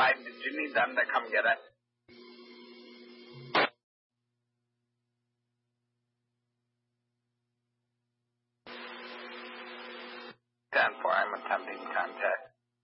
Did you need them to come get it? 10-4, I'm attempting contact.